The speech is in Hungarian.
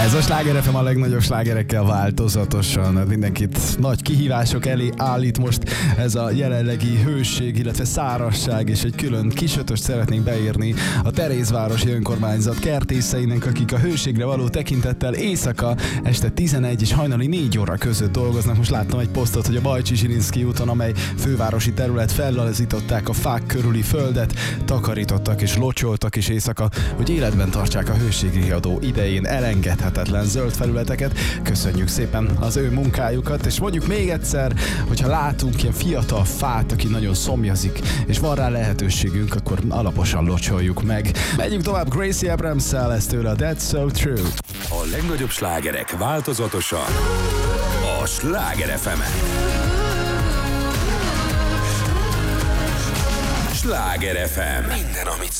Ez a Sláger FM a legnagyobb slágerekkel változatosan. Mindenkit nagy kihívások elé állít most ez a jelenlegi hőség, illetve szárazság, és egy külön kisötöst szeretnénk beírni a Terézvárosi Önkormányzat kertészeinek, akik a hőségre való tekintettel éjszaka este 11 és hajnali 4 óra között dolgoznak. Most láttam egy posztot, hogy a Bajcsy-Zsilinszky úton, amely fővárosi terület, fellazították a fák körüli földet, takarítottak és locsoltak is éjszaka, hogy életben tartsák a hőségriadó idején elengedhetetlen zöld felületeket. Köszönjük szépen az ő munkájukat, és mondjuk még egyszer, hogyha látunk ilyen fiatal fát, aki nagyon szomjazik, és van rá lehetőségünk, akkor alaposan locsoljuk meg. Megyünk tovább Gracie Abrams-szel, ez tőle a That's So True. A legnagyobb slágerek változatosan a Sláger FM-en. Sláger FM. Minden, amit